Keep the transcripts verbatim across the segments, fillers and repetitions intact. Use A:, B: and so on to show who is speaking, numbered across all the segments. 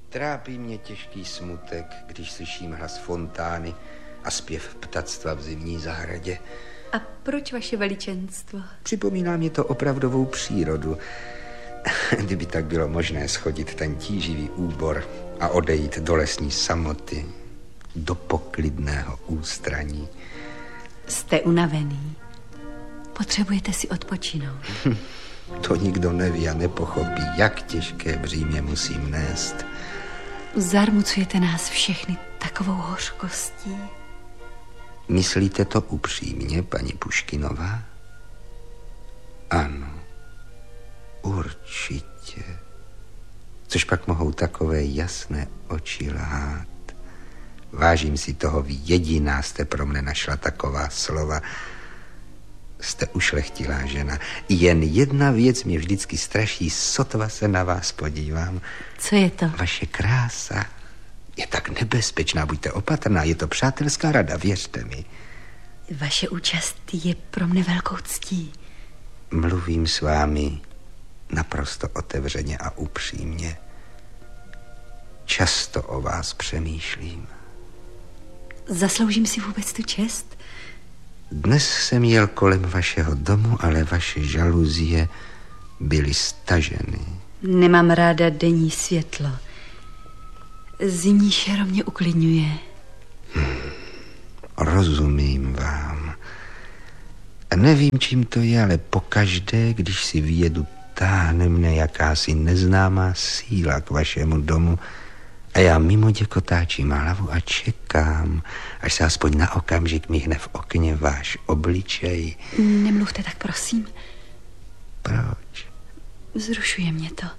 A: Trápí mě těžký smutek, když slyším hlas fontány a zpěv ptactva v zimní zahradě.
B: A proč, vaše veličenstvo?
A: Připomíná mě to opravdovou přírodu. Kdyby tak bylo možné schodit ten tíživý úbor a odejít do lesní samoty, do poklidného ústraní.
B: Jste unavený. Potřebujete si odpočinout.
A: To nikdo neví a nepochopí, jak těžké břímě musím nést.
B: Zarmucujete nás všechny takovou hořkostí.
A: Myslíte to upřímně, paní Puškinová? Ano, určitě. Což pak mohou takové jasné oči lhát. Vážím si toho, vy jediná jste pro mne našla taková slova. Jste ušlechtilá žena. Jen jedna věc mě vždycky straší, sotva se na vás podívám.
B: Co je to?
A: Vaše krása je tak nebezpečná, buďte opatrná, je to přátelská rada, věřte mi.
B: Vaše účast je pro mne velkou ctí.
A: Mluvím s vámi naprosto otevřeně a upřímně. Často o vás přemýšlím.
B: Zasloužím si vůbec tu čest?
A: Dnes jsem jel kolem vašeho domu, ale vaše žaluzie byly staženy.
B: Nemám ráda denní světlo. Zimní šero mě uklidňuje.
A: Hmm, rozumím vám. Nevím, čím to je, ale pokaždé, když si vyjedu, táhne mne jakási neznámá síla k vašemu domu a já mimo děkotáčím hlavu a čekám, až se aspoň na okamžik mihne v okně váš obličej.
B: Nemluvte tak, prosím.
A: Proč?
B: Vzrušuje mě to.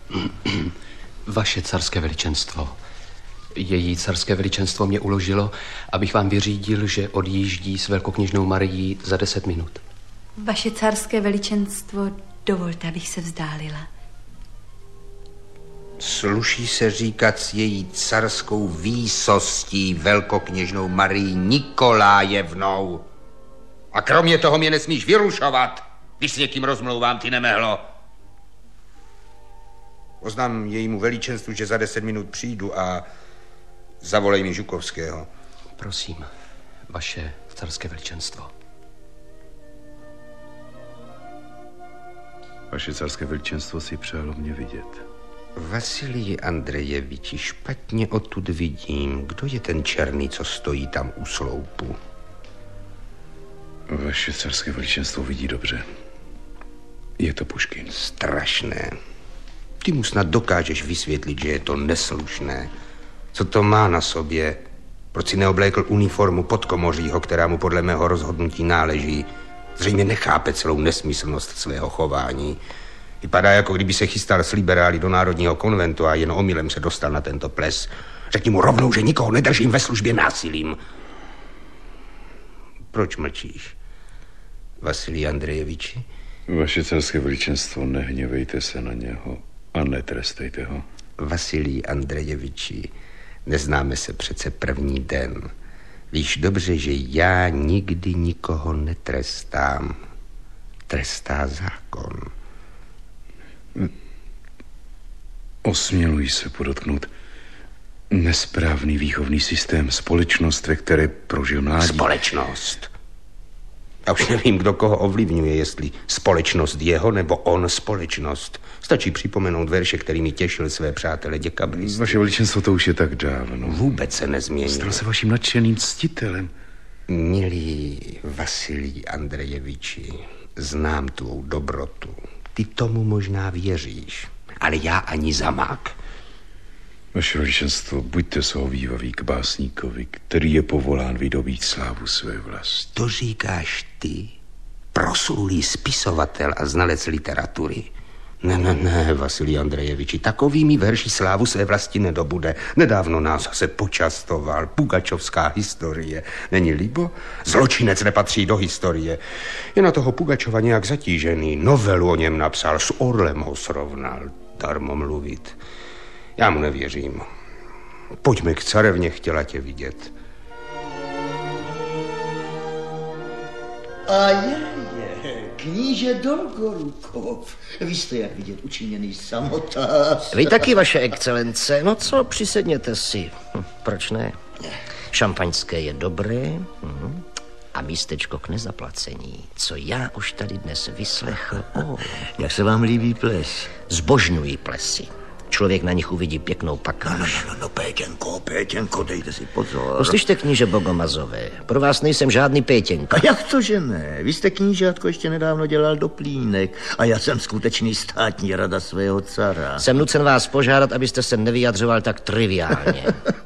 C: Vaše carské veličenstvo. Její carské veličenstvo mě uložilo, abych vám vyřídil, že odjíždí s velkokněžnou Marií za deset minut.
B: Vaše carské veličenstvo, dovolte, abych se vzdálila.
A: Sluší se říkat s její carskou výsostí velkokněžnou Marii Nikolájevnou. A kromě toho mě nesmíš vyrušovat, když s někým rozmlouvám, ty nemehlo. Oznám jejímu veličenstvu, že za deset minut přijdu a zavolej mi Žukovského.
C: Prosím, vaše carské veličenstvo.
D: Vaše carské veličenstvo si přálo mě vidět.
A: Vasilij Andrejeviči, špatně odtud vidím. Kdo je ten černý, co stojí tam u sloupu?
D: Vaše carské veličenstvo vidí dobře. Je to Puškin.
A: Strašné. Ty mu snad dokážeš vysvětlit, že je to neslušné. Co to má na sobě? Proč si neoblékl uniformu podkomořího, která mu podle mého rozhodnutí náleží? Zřejmě nechápe celou nesmyslnost svého chování. Vypadá, jako kdyby se chystal s liberály do Národního konventu a jen omylem se dostal na tento ples. Řekni mu rovnou, že nikoho nedržím ve službě násilím. Proč mlčíš, Vasilij Andrejeviči?
D: Vaše carské veličenstvo, nehněvejte se na něho a netrestejte ho.
A: Vasilij Andrejeviči, neznáme se přece první den. Víš dobře, že já nikdy nikoho netrestám. Trestá zákon.
D: Osměluji se podotknout. Nesprávný výchovný systém, společnost, ve které prožil mládí.
A: Společnost. Já už nevím, kdo koho ovlivňuje, jestli společnost jeho nebo on společnost. Stačí připomenout verše, kterými těšil své přátele děkabristy.
D: Vaše veličenstvo, to už je tak dávno.
A: Vůbec se nezměnilo.
D: Stal se vaším nadšeným ctitelem.
A: Milý Vasilij Andrejeviči, znám tvou dobrotu. Ty tomu možná věříš, ale já ani zamák.
D: Vaše veličenstvo, buďte shovívavý k básníkovi, který je povolán vydobít slávu své vlasti.
A: To říkáš ty, proslulý spisovatel a znalec literatury. Ne, ne, ne, Vasilij Andrejeviči, takovými verši slávu své vlasti nedobude. Nedávno nás zase počastoval Pugačovská historie. Není libo? Zločinec nepatří do historie. Je na toho Pugačova nějak zatížený. Novelu o něm napsal, s orlem ho srovnal. Darmo mluvit. Já mu nevěřím. Pojďme k carevně, chtěla tě vidět.
E: A je, je, Kníže Dolgorukov, vy jste, jak vidět, učiněný samotář.
F: Vy taky, vaše excelence. No co, přisedněte si. Hm, proč ne? Šampaňské je dobré hm. a místečko k nezaplacení, co já už tady dnes vyslechl. Oh.
E: Jak se vám líbí ples?
F: Zbožňují plesy. Člověk na nich uvidí pěknou pakáž.
E: No, no, no, Pétěnko, Pétěnko, dejte si pozor.
F: No, slyšte, kníže Bogomazové, pro vás nejsem žádný Pétěnka.
E: A jak to, že ne? Vy jste, knížátko, ještě nedávno dělal do plínek a já jsem skutečný státní rada svého cara.
F: Jsem nucen vás požádat, abyste se nevyjadřoval tak triviálně.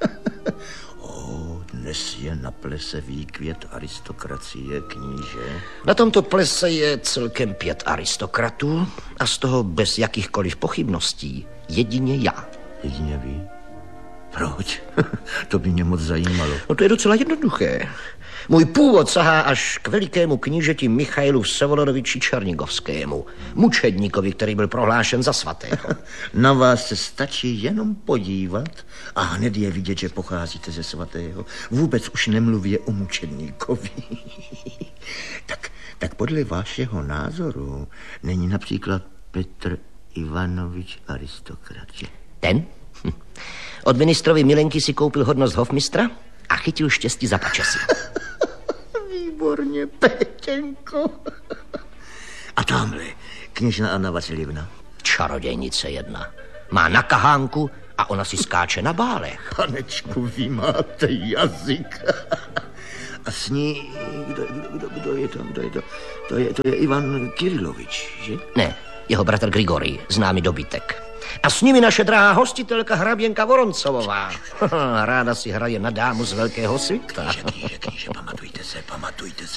E: O, dnes je na plese výkvět aristokracie, kníže.
F: Na tomto plese je celkem pět aristokratů a z toho bez jakýchkoliv pochybností jedině já.
E: Jedině vy? Proč? To by mě moc zajímalo.
F: No to je docela jednoduché. Můj původ sahá až k velikému knížeti Michailu Vsevolodovči Černigovskému, mučedníkovi, který byl prohlášen za svatého.
E: Na vás se stačí jenom podívat a hned je vidět, že pocházíte ze svatého. Vůbec už nemluvě o mučedníkovi. tak, tak podle vašeho názoru není například Petr Ivanovič aristokrat, že?
F: Ten? Hm. Od ministrovi Milenky si koupil hodnost hofmistra a chytil štěstí za pačesy.
E: Výborně, Pétěnko. A tamhle, kněžna Anna Vasiljevna.
F: Čarodějnice jedna. Má na kahánku a ona si skáče na bálech.
E: Panečku, vy máte jazyk. A s ní, kdo, kdo, kdo je to, kdo je to? To je, to je Ivan Kirilovič, že?
F: Ne, jeho bratr Grigorij, známý dobytek. A s nimi naše drahá hostitelka hraběnka Voroncovová. Ráda si hraje na dámu z velkého světa.
E: Kníže, kníže, kníže, pamatujte se, pamatujte se.